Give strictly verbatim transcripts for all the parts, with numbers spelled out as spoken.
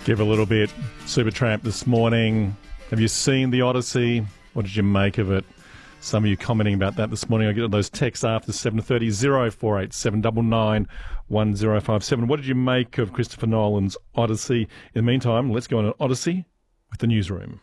Give a little bit. Supertramp this morning. Have you seen the Odyssey? What did you make of it? Some of you commenting about that this morning. I get those texts after seven thirty, zero four eight seven nine nine one zero five seven. What did you make of Christopher Nolan's Odyssey? In the meantime, let's go on an Odyssey with the newsroom.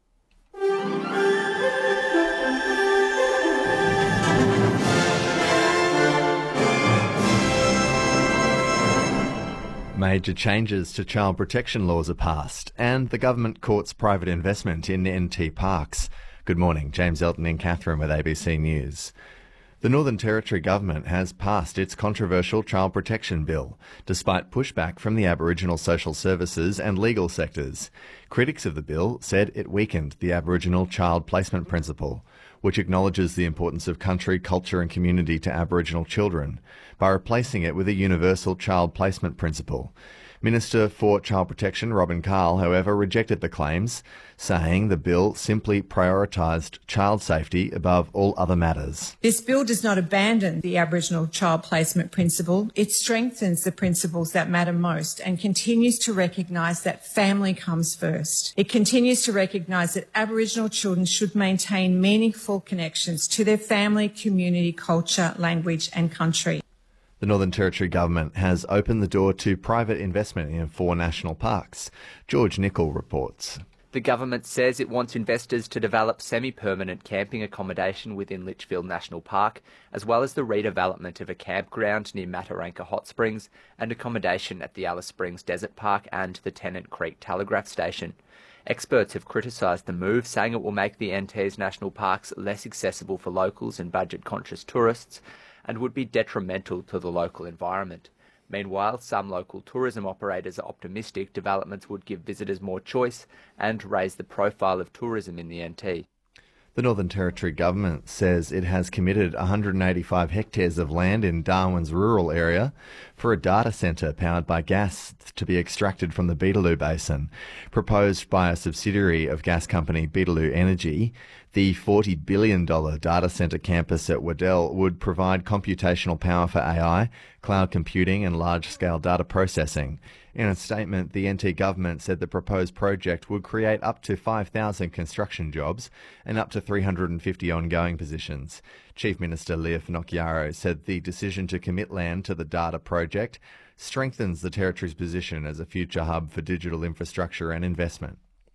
Major changes to child protection laws are passed, and the government courts private investment in N T parks. Good morning, James Elton in Katherine with A B C News. The Northern Territory government has passed its controversial child protection bill, despite pushback from the Aboriginal social services and legal sectors. Critics of the bill said it weakened the Aboriginal child placement principle, which acknowledges the importance of country, culture and community to Aboriginal children, by replacing it with a universal child placement principle. Minister for Child Protection Robin Carl, however, rejected the claims, saying the bill simply prioritised child safety above all other matters. This bill does not abandon the Aboriginal child placement principle. It strengthens the principles that matter most and continues to recognise that family comes first. It continues to recognise that Aboriginal children should maintain meaningful connections to their family, community, culture, language and country. The Northern Territory government has opened the door to private investment in four national parks. George Nicol reports. The government says it wants investors to develop semi-permanent camping accommodation within Litchfield National Park, as well as the redevelopment of a campground near Mataranka Hot Springs and accommodation at the Alice Springs Desert Park and the Tennant Creek Telegraph Station. Experts have criticised the move, saying it will make the N T's national parks less accessible for locals and budget-conscious tourists, and would be detrimental to the local environment. Meanwhile, some local tourism operators are optimistic developments would give visitors more choice and raise the profile of tourism in the N T. The Northern Territory government says it has committed one hundred eighty-five hectares of land in Darwin's rural area for a data centre powered by gas to be extracted from the Beetaloo Basin. Proposed by a subsidiary of gas company Beetaloo Energy, the forty billion dollars data centre campus at Waddell would provide computational power for A I, cloud computing and large-scale data processing. In a statement, the N T government said the proposed project would create up to five thousand construction jobs and up to three hundred fifty ongoing positions. Chief Minister Leah Finocchiaro said the decision to commit land to the data project strengthens the Territory's position as a future hub for digital infrastructure and investment.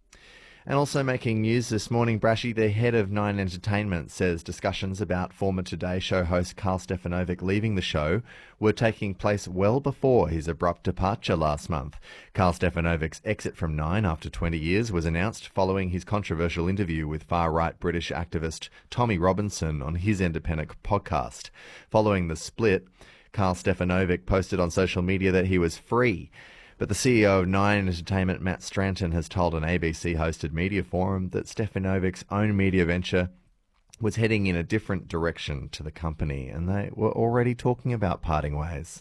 And also making news this morning, Brashy, the head of Nine Entertainment, says discussions about former Today Show host Karl Stefanovic leaving the show were taking place well before his abrupt departure last month. Karl Stefanovic's exit from Nine after twenty years was announced following his controversial interview with far-right British activist Tommy Robinson on his independent podcast. Following the split, Karl Stefanovic posted on social media that he was free. But the C E O of Nine Entertainment, Matt Stranton, has told an A B C-hosted media forum that Stefanovic's own media venture was heading in a different direction to the company, and they were already talking about parting ways.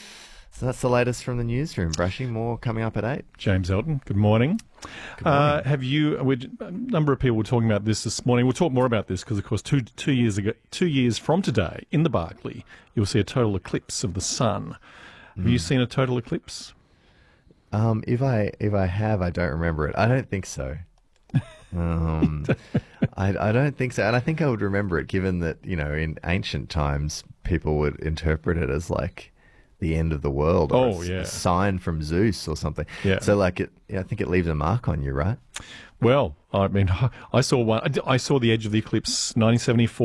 So that's the latest from the newsroom. Brashy, more coming up at eight. James Elton, good morning. Good morning. Uh, have you? A number of people were talking about this this morning. We'll talk more about this because, of course, two two years ago, two years from today, in the Barkly, you'll see a total eclipse of the sun. Have mm. you seen a total eclipse? Um, if I if I have, I don't remember it. I don't think so. Um, I I don't think so, and I think I would remember it, given that, you know, in ancient times people would interpret it as like the end of the world, or oh, a, yeah. a sign from Zeus or something. Yeah. So like it, I think it leaves a mark on you, right? Well, I mean, I saw one. I saw the edge of the eclipse, nineteen seventy-four.